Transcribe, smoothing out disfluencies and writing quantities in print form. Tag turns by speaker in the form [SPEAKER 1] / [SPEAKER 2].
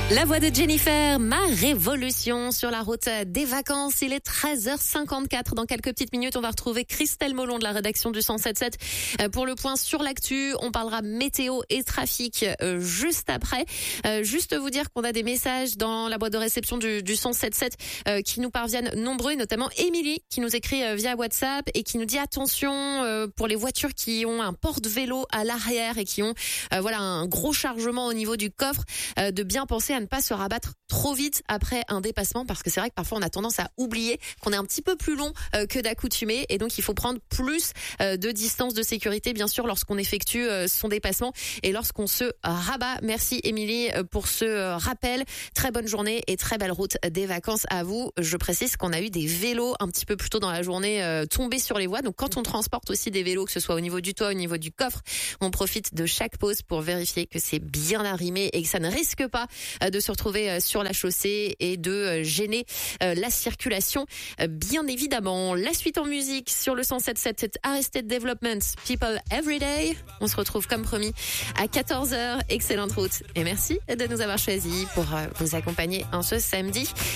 [SPEAKER 1] La voix de Jennifer, ma révolution sur la route des vacances. Il est 13h54. Dans quelques petites minutes, on va retrouver Christelle Molon de la rédaction du 107.7 pour le point sur l'actu. On parlera météo et trafic juste après. Juste vous dire qu'on a des messages dans la boîte de réception du 107.7 qui nous parviennent nombreux, et notamment Émilie qui nous écrit via WhatsApp et qui nous dit attention pour les voitures qui ont un porte-vélo à l'arrière et qui ont un gros chargement au niveau du coffre, de bien penser à ne pas se rabattre trop vite après un dépassement, parce que c'est vrai que parfois on a tendance à oublier qu'on est un petit peu plus long que d'accoutumé, et donc il faut prendre plus de distance de sécurité bien sûr lorsqu'on effectue son dépassement et lorsqu'on se rabat. Merci Émilie pour ce rappel. Très bonne journée et très belle route des vacances à vous. Je précise qu'on a eu des vélos un petit peu plus tôt dans la journée tomber sur les voies, donc quand on transporte aussi des vélos, que ce soit au niveau du toit, au niveau du coffre, on profite de chaque pause pour vérifier que c'est bien arrimé et que ça ne risque pas de se retrouver sur la chaussée et de gêner la circulation. Bien évidemment, la suite en musique sur le 107.7, c'est Arrested Development, People Everyday. On se retrouve comme promis à 14h. Excellente route et merci de nous avoir choisis pour vous accompagner en ce samedi.